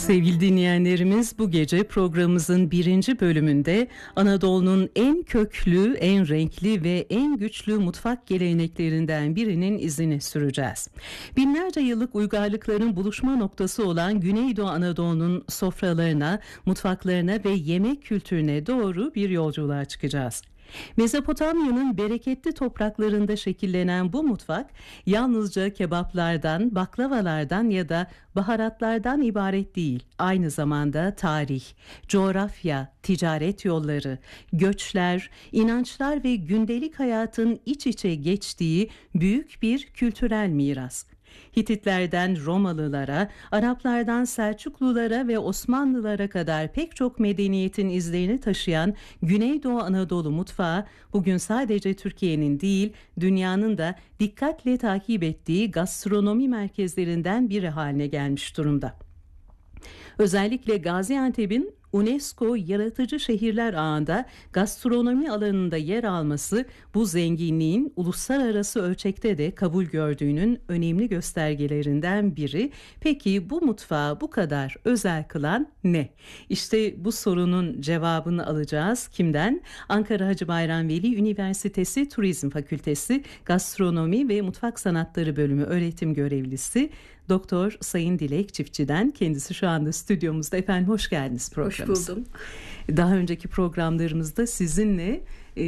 Sevgili dinleyenlerimiz, bu gece programımızın 1. bölümünde Anadolu'nun en köklü, en renkli ve en güçlü mutfak geleneklerinden birinin izini süreceğiz. Binlerce yıllık uygarlıkların buluşma noktası olan Güneydoğu Anadolu'nun sofralarına, mutfaklarına ve yemek kültürüne doğru bir yolculuğa çıkacağız. Mezopotamya'nın bereketli topraklarında şekillenen bu mutfak yalnızca kebaplardan, baklavalardan ya da baharatlardan ibaret değil. Aynı zamanda tarih, coğrafya, ticaret yolları, göçler, inançlar ve gündelik hayatın iç içe geçtiği büyük bir kültürel miras. Hititlerden Romalılara, Araplardan Selçuklulara ve Osmanlılara kadar pek çok medeniyetin izlerini taşıyan Güneydoğu Anadolu mutfağı bugün sadece Türkiye'nin değil, dünyanın da dikkatle takip ettiği gastronomi merkezlerinden biri haline gelmiş durumda. Özellikle Gaziantep'in UNESCO Yaratıcı Şehirler Ağı'nda gastronomi alanında yer alması bu zenginliğin uluslararası ölçekte de kabul gördüğünün önemli göstergelerinden biri. Peki bu mutfağı bu kadar özel kılan ne? İşte bu sorunun cevabını alacağız. Kimden? Ankara Hacı Bayram Veli Üniversitesi Turizm Fakültesi Gastronomi ve Mutfak Sanatları Bölümü öğretim görevlisi Doktor Sayın Dilek Çiftçi'den. Kendisi şu anda stüdyomuzda. Efendim hoş geldiniz programımıza. Hoş buldum. Daha önceki programlarımızda sizinle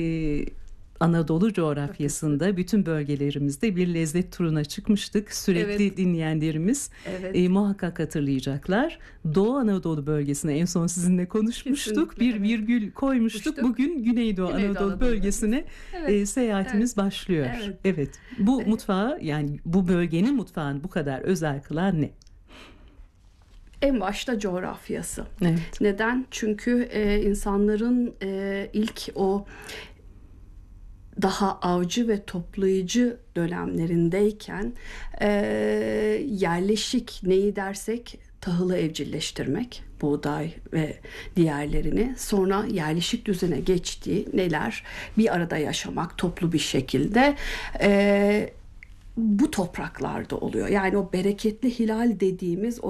Anadolu coğrafyasında bütün bölgelerimizde bir lezzet turuna çıkmıştık. Sürekli dinleyenlerimiz muhakkak hatırlayacaklar. Doğu Anadolu bölgesine en son sizinle konuşmuştuk. Kesinlikle, bir virgül koymuştuk. Bugün Güneydoğu Anadolu bölgesine seyahatimiz başlıyor. Evet. Bu mutfağı, yani bu bölgenin mutfağını bu kadar özel kılan ne? En başta coğrafyası. Evet. Neden? Çünkü insanların ilk o daha avcı ve toplayıcı dönemlerindeyken yerleşik neyi dersek tahılı evcilleştirmek, buğday ve diğerlerini, sonra yerleşik düzene geçtiği neler, bir arada yaşamak toplu bir şekilde bu topraklarda oluyor. Yani o bereketli hilal dediğimiz o